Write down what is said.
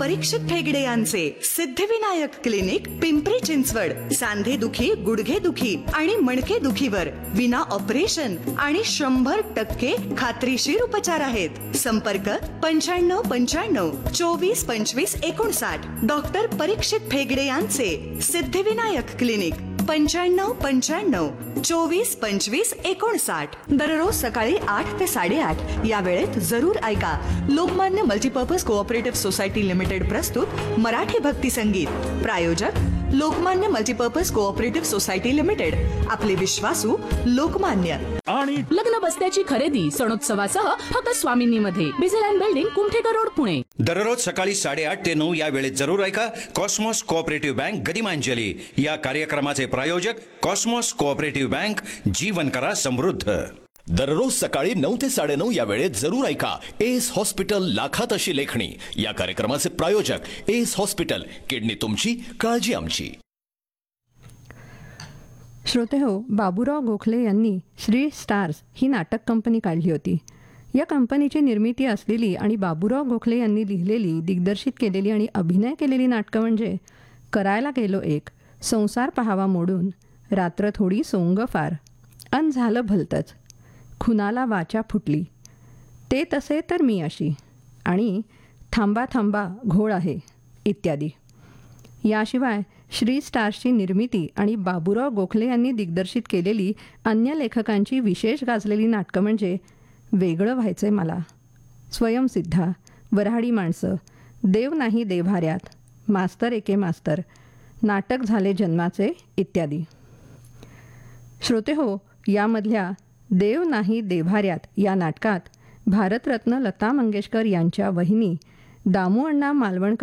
परीक्षित ठेगडे यांचे सिद्धिविनायक क्लिनिक, पिंपरी चिंचवड. सांधे दुखी, गुडघे दुखी आणि मणके दुखीवर विना ऑपरेशन आणि 100% खात्रीशीर उपचार आहेत. संपर्क 9595 24 25 59. डॉक्टर परीक्षित ठेगडे यांचे सिद्धिविनायक क्लिनिक, 9595 24 25 59. दररोज सकाळी 8 ते 8:30 या वेळेत जरूर ऐका Lokmanya multipurpose cooperative society limited प्रस्तुत मराठी भक्ती संगीत. प्रायोजक Lokmanya multipurpose cooperative society limited. आपले विश्वासू लोकमान्य. आणि लग्न बस्त्याची खरेदी सणोत्सवासह फक्त स्वामिनीमध्ये, बिझेलँड बिल्डिंग, कुमठेकर रोड, पुणे. दररोज सकाळी 8:30 ते 9 या वेळेत जरूर ऐका कॉस्मॉस कोऑपरेटिव्ह बँक गदिमांजली. या कार्यक्रमाचे प्रायोजक कॉस्मॉस कोऑपरेटिव्ह बँक. जीवन करा समृद्ध. दररोज सकाळी 9 ते 9:30 या वेळेत जरूर ऐका एस हॉस्पिटल लाखात अशी लेखणी. या कार्यक्रमाचे प्रायोजक एस हॉस्पिटल. किडनी तुमची, काळजी आमची. श्रोते हो, बाबूराव गोखले यांनी श्री स्टार्स ही नाटक कंपनी काढली होती. या कंपनीची निर्मिती असलेली आणि बाबूराव गोखले यांनी लिहिलेली, दिग्दर्शित केलेली आणि अभिनय केलेली नाटकं म्हणजे करायला गेलो एक, संसार पहावा मोडून, रात्र थोडी सोंग फार, अन झालं भलतंच, खुनाला वाचा फुटली, ते तसे तर मी अशी, आणि थांबा थांबा घोळ आहे इत्यादी. याशिवाय श्री स्टार्सची निर्मिती आणि बाबूराव गोखले यांनी दिग्दर्शित केलेली अन्य लेखकांची विशेष गाजलेली नाटकं म्हणजे वेगळं व्हायचंय मला, स्वयंसिद्धा, वऱ्हाडी माणसं, देव नाही देव्हाऱ्यात, मास्तर एके मास्तर, नाटक झाले जन्माचे इत्यादी. श्रोते हो, यामधल्या देव नाही देव्हाऱ्यात या नाटकात भारतरत्न लता मंगेशकर यांच्या वहिनी दामू अण्णा मालवणकर